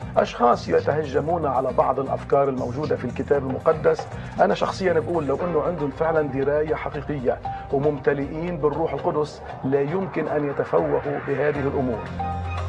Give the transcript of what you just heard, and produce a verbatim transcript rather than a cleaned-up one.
أشخاص يتهجمون على بعض الأفكار الموجودة في الكتاب المقدس. أنا شخصيا بقول لو أنه عندهم فعلا دراية حقيقية وممتلئين بالروح القدس لا يمكن أن يتفوهوا بهذه الأمور.